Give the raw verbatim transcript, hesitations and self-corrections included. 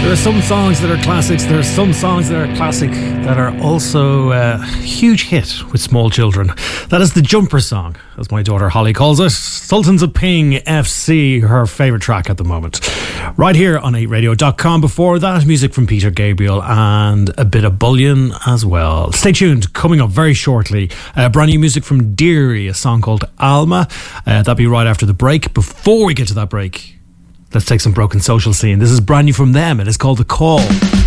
There are some songs that are classics. There are some songs that are classic that are also a huge hit with small children. That is the jumper song, as my daughter Holly calls it. Sultans of Ping F C, her favourite track at the moment. Right here on eight radio dot com. Before that, music from Peter Gabriel and a bit of Bullion as well. Stay tuned. Coming up very shortly, uh, brand new music from Deary, a song called Alma. Uh, that'll be right after the break. Before we get to that break, let's take some Broken Social Scene. This is brand new from them. It is called The Call.